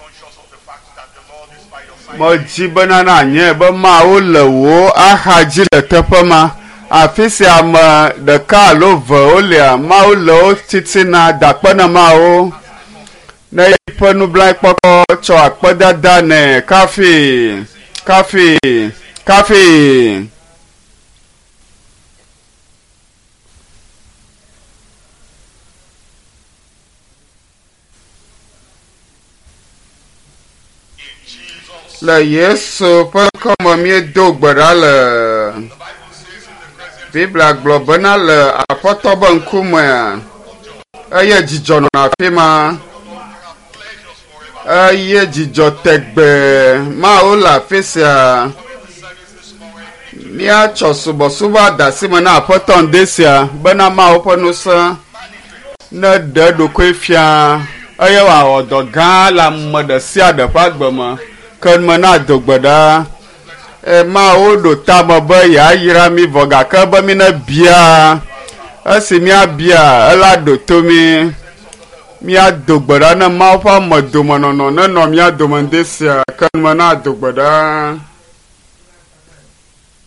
Moji banana nye ba ma o le wo a haji le teƒe ma afi sia me ɖeka lo ve o lia ma o le o titina dakpena ma o ne yiƒe nublankpɔkpɔ tsɔ akpedada ne kafi le Yesu ƒe kɔme miedo gbe ɖa le Biblia gblɔ bena le Aƒetɔ ƒe ŋkumea eye dzidzɔ nɔ afi ma eye dzidzɔ tegbe mawo le afi sia míatsɔ subɔsubɔ ada asi me na Aƒetɔ ŋde sia bena mawo ƒe ŋusẽ ne ɖe ɖokui fia eye wòawɔ dɔ gã le ame ɖe sia ɖe ƒe agbe me. Ke me na dogbe ɖa mawo ɖo tame be yeayra mi vɔ gake be mi ne bia esi míabia ela ɖo to mi míado gbe ɖa ne mawo ƒe amedomenɔnɔ nenɔ mía dome ŋde sia ke me na dogbe ɖa.